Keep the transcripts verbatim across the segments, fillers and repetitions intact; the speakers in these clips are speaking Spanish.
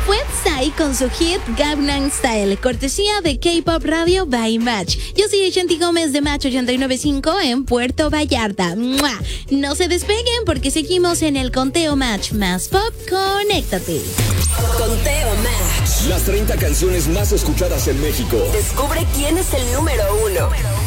fue Psy con su hit Gangnam Style, cortesía de K-Pop Radio by Match. Yo soy Shanti Gómez de Match ochenta y nueve punto cinco en Puerto Vallarta. ¡Mua! No se despeguen porque seguimos en el Conteo Match más Pop. Conéctate. Conteo Match. Las treinta canciones más escuchadas en México. Descubre quién es el número uno.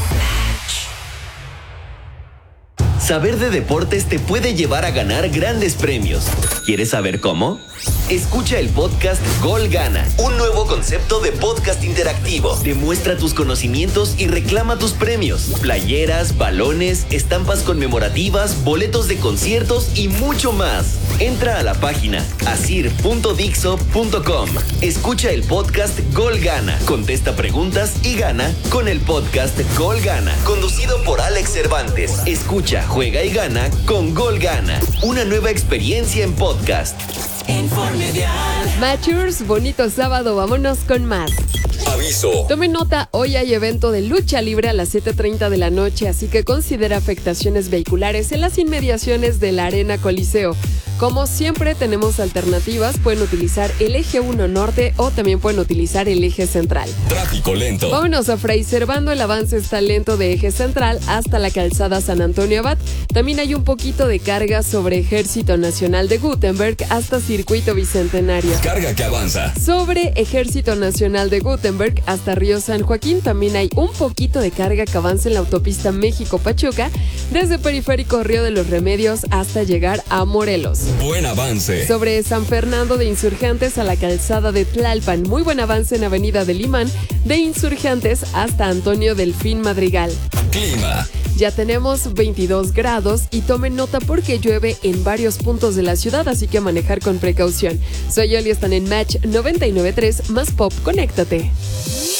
Saber de deportes te puede llevar a ganar grandes premios. ¿Quieres saber cómo? Escucha el podcast Gol Gana, un nuevo concepto de podcast interactivo. Demuestra tus conocimientos y reclama tus premios. Playeras, balones, estampas conmemorativas, boletos de conciertos y mucho más. Entra a la página asir punto dixo punto com. Escucha el podcast Gol Gana. Contesta preguntas y gana con el podcast Gol Gana, conducido por Alex Cervantes. Escucha, juega y gana con Gol Gana. Una nueva experiencia en podcast. Matchers, bonito sábado, vámonos con más. Aviso. Tomen nota, hoy hay evento de lucha libre a las siete treinta de la noche, así que considera afectaciones vehiculares en las inmediaciones de la Arena Coliseo. Como siempre tenemos alternativas, pueden utilizar el eje uno norte o también pueden utilizar el eje central. Tráfico lento. Vámonos a Fray Servando, el avance está lento de eje central hasta la calzada San Antonio Abad. También hay un poquito de carga sobre Ejército Nacional de Gutenberg hasta Circuito Bicentenario. Carga que avanza. Sobre Ejército Nacional de Gutenberg hasta Río San Joaquín también hay un poquito de carga que avanza en la autopista México-Pachuca desde Periférico Río de los Remedios hasta llegar a Morelos. Buen avance. Sobre San Fernando de Insurgentes a la calzada de Tlalpan, muy buen avance en Avenida del Imán, de Insurgentes hasta Antonio Delfín Madrigal. Clima. Ya tenemos veintidós grados y tomen nota porque llueve en varios puntos de la ciudad, así que a manejar con precaución. Soy Yoli, están en Match noventa y nueve punto tres más Pop. Conéctate.